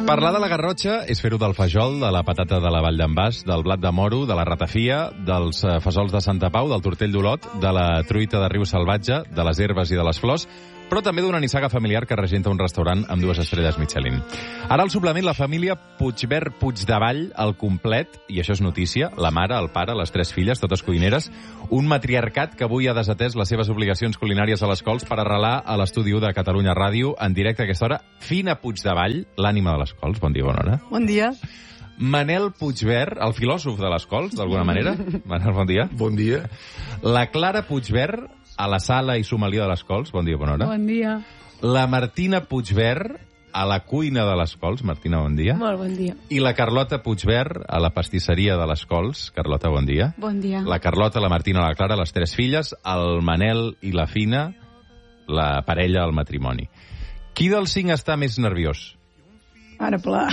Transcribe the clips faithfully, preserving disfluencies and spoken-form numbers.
Parlar de la Garrotxa és fer-ho del fajol, de la patata de la Vall d'en Bas, del blat de moro, de la ratafia, dels fesols de Santa Pau, del tortell d'Olot, de la truita de riu salvatge, de les herbes i de les flors, però també d'una nissaga familiar que regenta un restaurant amb dues estrelles Michelin. Ara al suplement la família Puigvert Puigdevall al complet, i això és notícia, la mare, el pare, les tres filles, totes cuineres, un matriarcat que avui ha desatès les seves obligacions culinàries a les Cols per arrelar a l'estudi u de Catalunya Ràdio en directe a aquesta hora. Fina Puigdevall, l'ànima de les Cols. Bon dia, bona hora. Bon dia. Manel Puigvert, el filòsof de les Cols, d'alguna manera. Manel, bon dia. Bon dia. La Clara Puigvert, a la sala i sommelier de les Cols. Bon dia, bona hora. Bon dia. La Martina Puigvert, a la cuina de les Cols. Martina, bon dia. Molt bon dia. I la Carlota Puigvert, a la pastisseria de les Cols. Carlota, bon dia. Bon dia. La Carlota, la Martina, la Clara, les tres filles, el Manel i la Fina, la parella al matrimoni. Qui dels cinc està més nerviós? Ara, pla.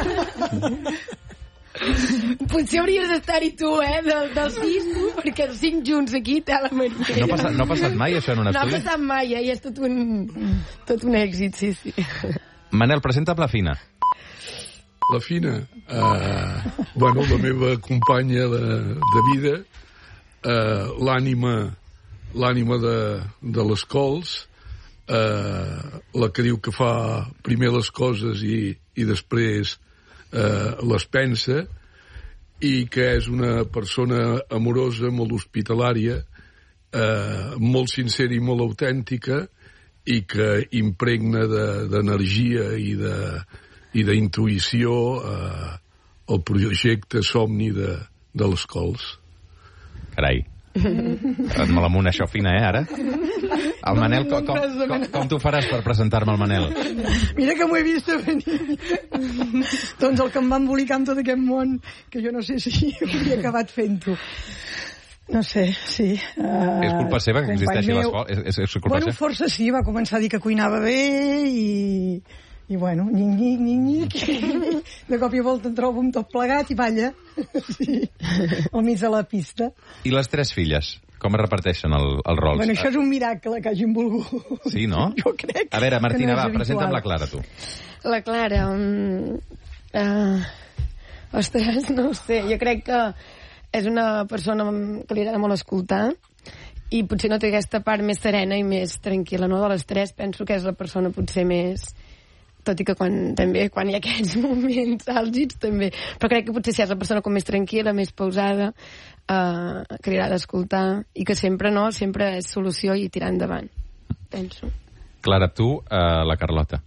Potser hauries d'estar-hi tu, eh, del, dels sis, tu, perquè els cinc junts aquí té la Maria. No ha passat, no ha passat mai, això, en un no estudi? No ha passat mai, eh, i és tot un, tot un èxit, sí, sí. Manel, presenta'm la Fina. La Fina, uh, bueno, la meva companya de, de vida, uh, l'ànima l'ànima de, de les Cols, uh, la que diu que fa primer les coses i, i després uh, les pensa, i que és una persona amorosa, molt hospitalària, uh, molt sincera i molt autèntica, i que impregna d'energia de, i de i d'intuïció eh, el projecte somni de, de les Cols. Carai. Et me l'amunt això fina, eh, ara? El Manel, com, com, com, com t'ho faràs per presentar-me el Manel? Mira que m'ho he vist a venir. Doncs el que em va embolicar amb tot aquest món, que jo no sé si ho havia acabat fent-ho. No sé, sí. Uh, és culpa seva que existeixi l'escola? És, és, és culpa bueno, seva? Força sí, va començar a dir que cuinava bé i... I bueno, nyinyic, nyinyic, de cop i volta em trobo amb tot plegat i balla, sí, al mig de la pista. I les tres filles, com es reparteixen el, el rols? Bueno, això és un miracle que hagin volgut. Sí, no? Jo crec. A veure, Martina, no va, presenta'm la Clara, tu. La Clara, um, uh, ostres, no ho sé, jo crec que és una persona que li agrada molt escoltar i potser no té aquesta part més serena i més tranquil·la, no? De les tres penso que és la persona potser més... tot i que quan, també, quan hi ha aquests moments àlgids, també. Però crec que potser si és la persona com més tranquil·la, més pausada, eh, que li agrada escoltar, i que sempre, no?, sempre és solució i tirar endavant, penso. Clara, tu, eh, la Carlota.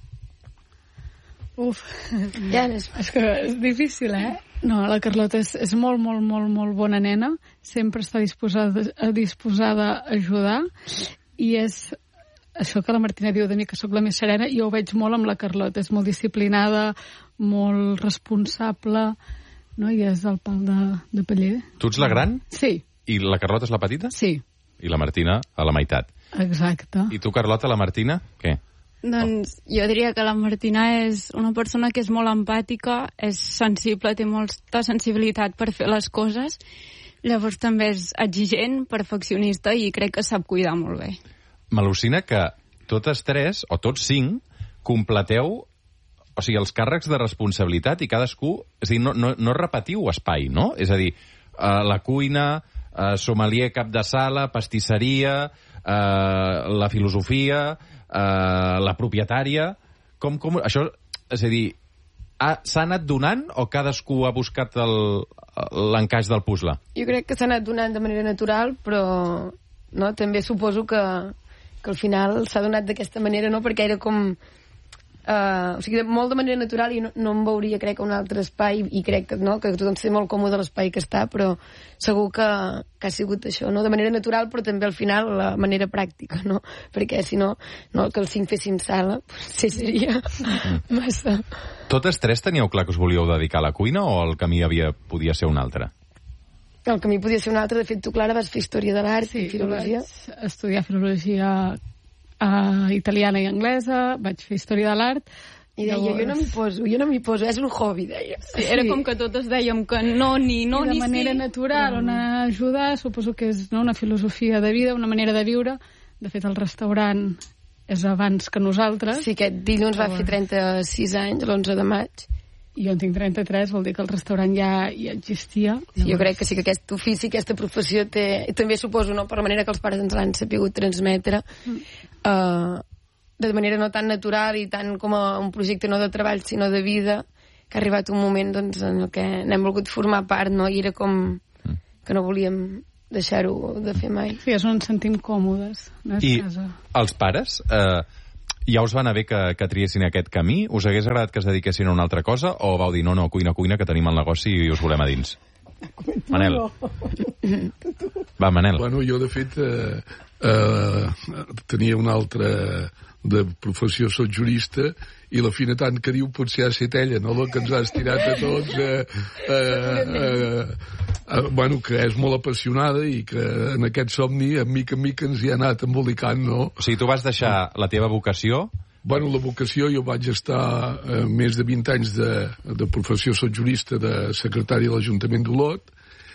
Uf, ja és... és que és difícil, eh? No, la Carlota és, és molt, molt, molt, molt bona nena, sempre està disposada, disposada a ajudar, i és... això que la Martina diu de mi, que sóc la més serena, jo ho veig molt amb la Carlota. És molt disciplinada, molt responsable, no? I és el pal de, de paller. Tu ets la gran? Sí. I la Carlota és la petita? Sí. I la Martina a la meitat. Exacte. I tu, Carlota, la Martina, què? Doncs jo diria que la Martina és una persona que és molt empàtica, és sensible, té molta sensibilitat per fer les coses, llavors també és exigent, perfeccionista i crec que sap cuidar molt bé. M'al·lucina que totes tres, o tots cinc, completeu, o sigui, els càrrecs de responsabilitat i cadascú... És a dir, no, no, no repetiu espai, no? És a dir, eh, la cuina, eh, sommelier, cap de sala, pastisseria, eh, la filosofia, eh, la propietària... Com, com, això, és a dir, s'ha anat donant o cadascú ha buscat l'encaix del puzzle? Jo crec que s'ha anat donant de manera natural, però no, també suposo que... que al final s'ha donat d'aquesta manera, no? Perquè era com... Uh, o sigui, molt de manera natural i no, no em veuria, crec, a un altre espai i crec que, no, que tothom sé molt còmode a l'espai que està, però segur que, que ha sigut això, no? De manera natural, però també al final la manera pràctica, no? Perquè si no, no que els cinc fessin sala, potser seria massa... Totes tres teníeu clar que us volíeu dedicar a la cuina o el camí havia, podia ser un altre? El camí podia ser un altre. De fet, tu, Clara, vas fer història de l'art sí, i filologia. Sí, vaig estudiar filologia uh, italiana i anglesa, vaig fer història de l'art. I deia, llavors... jo no m'hi poso, jo no m'hi poso, és un hobby, deia. Sí, era com que totes dèiem que no, ni no, I ni sí. de manera natural, on ajudar, suposo que és, no, una filosofia de vida, una manera de viure. De fet, el restaurant és abans que nosaltres. Sí, aquest dilluns va fer trenta-sis anys, l'onze de maig. I jo en tinc trenta-tres, vol dir que el restaurant ja, ja existia. Sí, jo crec que sí que aquest ofici, aquesta professió té... I també suposo, no?, per la manera que els pares ens l'han sapigut transmetre, mm. uh, de manera no tan natural i tant com a un projecte no de treball, sinó de vida, que ha arribat un moment doncs, en el que n'hem volgut formar part, no? I era com que no volíem deixar-ho de fer mai. Sí, és on ens sentim còmodes. No és I casa. Els pares eh, ja us va anar bé que, que triessin aquest camí? Us hagués agradat que es dediquessin a una altra cosa? O vau dir, no, no, cuina, cuina, que tenim el negoci i us volem a dins? Manel. Va, Manel. Bueno, jo, de fet, eh, eh, tenia una altra de professió, soc jurista, i la Fina tant que diu potser ha estat ella, no?, la que ens ha estirat a tots, eh, eh, eh, eh, bueno, que és molt apassionada i que en aquest somni, en mica en mica, ens hi ha anat embolicant, no? O sigui, tu vas deixar la teva vocació... Bueno, la vocació, jo vaig estar eh, més de vint anys de, de professió, soc jurista, de secretari de l'Ajuntament d'Olot,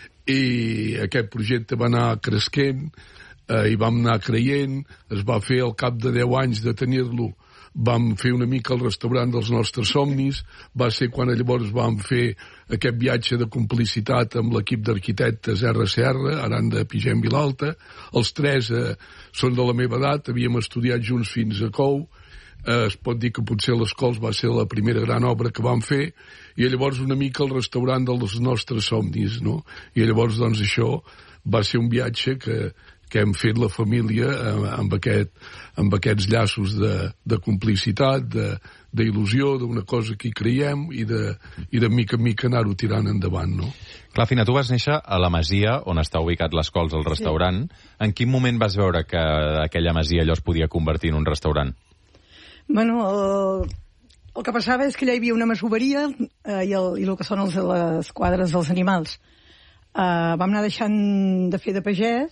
i aquest projecte va anar cresquent, eh, i vam anar creient, es va fer al cap de deu anys de tenir-lo, vam fer una mica el restaurant dels nostres somnis, va ser quan llavors vam fer aquest viatge de complicitat amb l'equip d'arquitectes erra ce erra, Aranda, Pigem, Vilalta. Els tres eh, són de la meva edat, havíem estudiat junts fins a Cou, eh, es pot dir que potser les Cols va ser la primera gran obra que vam fer, i llavors una mica el restaurant dels nostres somnis, no? I llavors, doncs, això va ser un viatge que, que hem fet la família eh, amb, aquest, amb aquests llaços de, de complicitat, d'il·lusió, d'una cosa que hi creiem i de, i de mica en mica anar-ho tirant endavant, no? Clar, Fina, tu vas néixer a la Masia, on està ubicat les Cols, el restaurant. Sí. En quin moment vas veure que aquella Masia allò es podia convertir en un restaurant? Bueno, el, el que passava és que allà hi havia una masoveria eh, i, el, i el que són els, les quadres dels animals. Eh, vam anar deixant de fer de pagès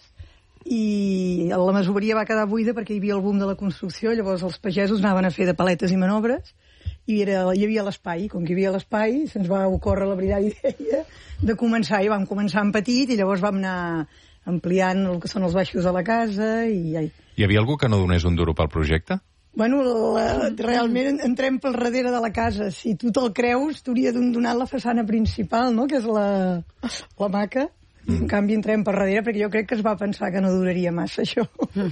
i la masoveria va quedar buida perquè hi havia el boom de la construcció, llavors els pagesos anaven a fer de paletes i manobres i era, hi havia l'espai, com que hi havia l'espai se'ns va ocórrer la brillant idea de començar, i vam començar en petit i llavors vam anar ampliant el que són els baixos de la casa i... Hi havia algú que no donés un duro pel projecte? Bueno, la, realment entrem pel darrere de la casa. Si tu te'l creus, t'hauria donat la façana principal, no?, que és la, la maca. Mm. En canvi, entrem per darrere perquè jo crec que es va pensar que no duraria massa, això. Mm.